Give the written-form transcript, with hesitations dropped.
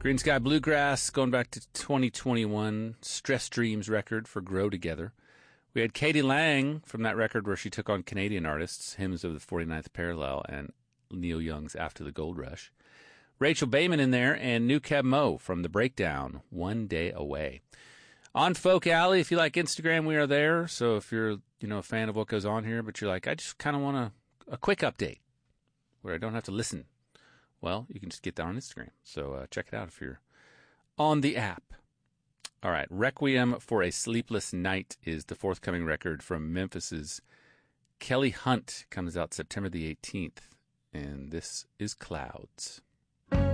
Green Sky Bluegrass, going back to 2021, Stress Dreams record for Grow Together. We had Katie Lang from that record where she took on Canadian artists, Hymns of the 49th Parallel and Neil Young's After the Gold Rush. Rachel Bayman in there, and New Cab Mo from The Breakdown, One Day Away. On Folk Alley, if you like Instagram, we are there. So if you're, a fan of what goes on here, but you're like, I just kind of want a quick update where I don't have to listen. Well, you can just get that on Instagram. So check it out if you're on the app. All right. Requiem for a Sleepless Night is the forthcoming record from Memphis's Kelly Hunt. Comes out September the 18th. And this is Clouds.